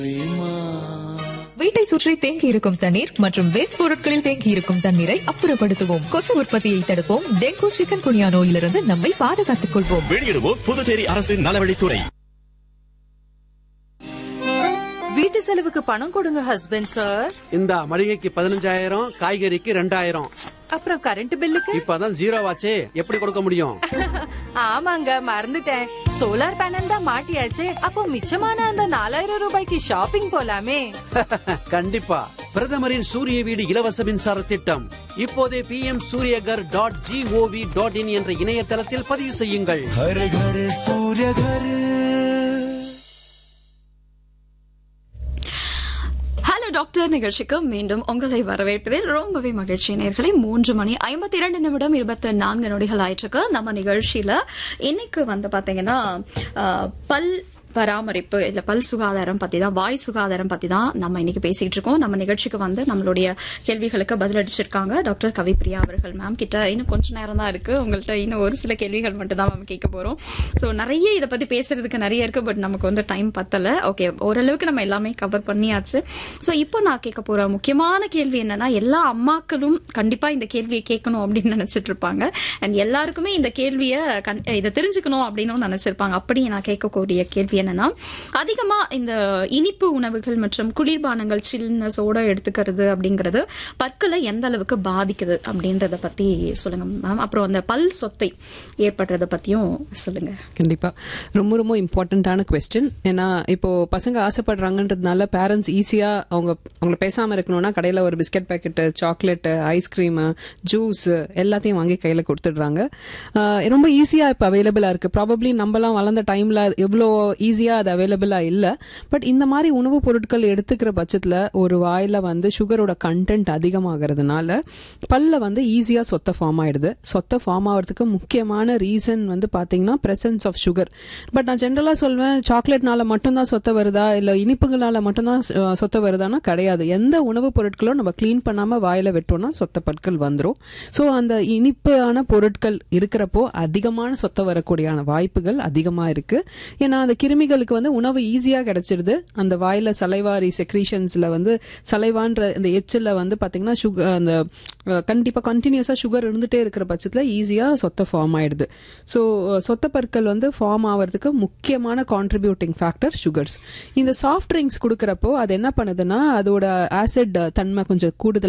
வீட்டை சுற்றி தேங்கி இருக்கும் தண்ணீர் மற்றும் வேஸ்ட் பொருட்களில் தேங்கி இருக்கும் தண்ணீரை அப்புறப்படுத்துவோம். கொசு உற்பத்தியை தடுப்போம். டெங்கு, சிக்கன் குனியா நோயிலிருந்து நம்மை பாதுகாத்துக் கொள்வோம். வெளியிடுவோம் புதுச்சேரி அரசின் நலவழித்துறை. வீட்டு செலவுக்கு பணம் கொடுங்க ஹஸ்பண்ட் சார். இந்த மளிகைக்கு 15,000, காய்கறிக்கு 2,000. அப்புறம் கரண்ட் பில்லுக்கு இப்பதான் ஜீரோ ஆச்சே, எப்படி கொடுக்க முடியும்? ஆமாங்க, மறந்துட்டேன். சோலார் பேனல் தான் மாட்டியாச்சே. அப்போ மிச்சமான அந்த 4,000 ரூபாய்க்கு ஷாப்பிங் போலாமே. கண்டிப்பா. பிரதமரின் சூரிய வீடு இலவச மின்சார திட்டம் இப்போதே pmsuryagar.gov.in என்ற இணையதளத்தில் பதிவு செய்யுங்கள். ஹர் கர் சூரிய கர். ஹலோ டாக்டர் நிகழ்ச்சிக்கு மீண்டும் உங்களை வரவேற்பதில் ரொம்பவே மகிழ்ச்சி. நேயர்களே, 3:52 நொடிகள் ஆயிட்டிருக்கு. நம்ம நிகழ்ச்சியில இன்னைக்கு வந்து பாத்தீங்கன்னா பல் பராமரிப்பு இல்ல பல் சுகாதாரம் பத்தி தான், வாய் சுகாதாரம் பத்தி தான் நம்ம இன்னைக்கு பேசிட்டு இருக்கோம். நம்ம நிகழ்ச்சிக்கு வந்து நம்மளுடைய கேள்விகளுக்கு பதிலளிச்சிருக்காங்க டாக்டர் கவிப்பிரியா அவர்கள். மேம் கிட்ட இன்னும் கொஞ்ச நேரம் தான் இருக்கு. உங்கள்கிட்ட இன்னும் ஒரு சில கேள்விகள் மட்டும் தான் மேம் கேட்க போறோம். ஸோ நிறைய இதை பத்தி பேசுறதுக்கு நிறைய இருக்கு, பட் நமக்கு வந்து டைம் பத்தல. ஓகே, ஓரளவுக்கு நம்ம எல்லாமே கவர் பண்ணியாச்சு. ஸோ இப்போ நான் கேட்க போற முக்கியமான கேள்வி என்னன்னா, எல்லா அம்மாக்களும் கண்டிப்பா இந்த கேள்வியை கேட்கணும் அப்படின்னு நினைச்சிட்டு இருப்பாங்க. அண்ட் எல்லாருக்குமே இந்த கேள்வியை இதை தெரிஞ்சுக்கணும் அப்படின்னு நினைச்சிருப்பாங்க. அப்படி நான் கேட்கக்கூடிய கேள்வி என்னன்னா, அதிகமா இந்த இனிப்பு உணவுகள் மற்றும் குளிர்பானங்கள் சில்னஸோட எடுத்துக்கிறது அப்படிங்கிறது பற்களை எந்த அளவுக்கு பாதிக்குது அப்படின்றத பத்தி சொல்லுங்க மேம். அப்புறம் அந்த பல் சொத்தை ஏற்படுறத பத்தியும் சொல்லுங்க. கண்டிப்பா ரொம்ப ரொம்ப இம்பார்ட்டன்டான குவெஸ்டின். ஏன்னா இப்போ பசங்க ஆசைப்படுறாங்கன்றதுனால பேரண்ட்ஸ் ஈஸியா அவங்கள பேசாம இருக்கணும்னா கடையில ஒரு biscuit packet, chocolate, ice cream, juice எல்லாத்தையும் வாங்கி கையில கொடுத்துடுறாங்க. ரொம்ப ஈஸியா இப்போ அவைலபிளா இருக்கு. ப்ராபப்ளி நம்மலாம் வளர்ந்த டைம்ல எவ்வளோ ஈஸியா அது அவைலபிளா இல்ல. பட் இந்த மாதிரி உணவுப் பொருட்கள் எடுத்துக்கிற பட்சத்துல ஒரு வாயில வந்து சுகரோட கண்டென்ட் அதிகமாகிறதுனால பல்ல வந்து ஈஸியா சொத்தை ஃபார்ம் ஆயிடுது. சொத்தை ஃபார்ம் ஆகிறதுக்கு முக்கியமான ரீசன் வந்து பாத்தீங்கன்னா பிரசன்ஸ் ஆஃப் சுகர். பட் நான் ஜென்ரலா சொல்வேன், சாக்லேட்னால மட்டும்தான் சொத்தை வருதா இல்ல இனிப்புகளால மட்டும்தான் சொத்தை வருதானா கிடையாது. எந்த உணவுப் பொருட்களும் நம்ம கிளீன் பண்ணாம வாயில விட்டோம்னா சொத்தை பற்கள் வந்துடும். ஸோ அந்த இனிப்பான பொருட்கள் இருக்கிறப்போ அதிகமான சொத்தை வரக்கூடிய வாய்ப்புகள் அதிகமா இருக்கு. ஏன்னா அந்த கிருமிகளுக்கு வந்து உணவு ஈஸியா கிடைச்சிருது. அந்த வாயில சலைவாரி செக்ரீஷன்ஸ்ல வந்து சலைவான்ற இந்த எச்சில் வந்து பாத்தீங்கன்னா சுகர், அந்த கண்டிப்பா கண்டினியூஸா சுகர் இருந்துட்டே இருக்கிற பட்சத்துல ஈஸியா சொத்தை ஃபார்ம் ஆயிடுது. ஸோ சொத்த பற்கள் வந்து ஃபார்ம் ஆகிறதுக்கு முக்கியமான கான்ட்ரிபியூட்டிங் ஃபேக்டர் சுகர்ஸ். இந்த சாஃப்ட் ட்ரிங்க்ஸ் கொடுக்கறப்போ அது என்ன பண்ணுதுன்னா அதோட ஆசிட் தன்மை கொஞ்சம் கூடுதல்